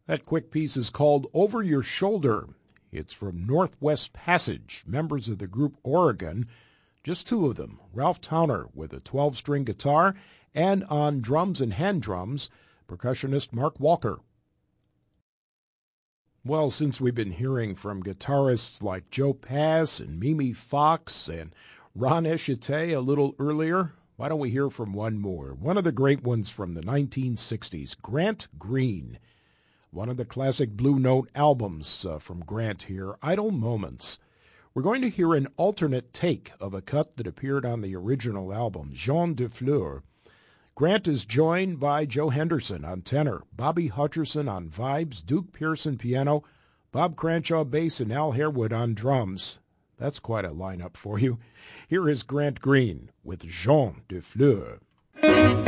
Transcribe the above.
That quick piece is called Over Your Shoulder. It's from Northwest Passage, members of the group Oregon. Just two of them, Ralph Towner with a 12-string guitar, and on drums and hand drums, percussionist Mark Walker. Well, since we've been hearing from guitarists like Joe Pass and Mimi Fox and Ron Echetet a little earlier, why don't we hear from one more? One of the great ones from the 1960s, Grant Green. One of the classic Blue Note albums from Grant here, Idle Moments. We're going to hear an alternate take of a cut that appeared on the original album, Jean de Fleur. Grant is joined by Joe Henderson on tenor, Bobby Hutcherson on vibes, Duke Pearson piano, Bob Cranshaw bass, and Al Harewood on drums. That's quite a lineup for you. Here is Grant Green with Jean de Fleur.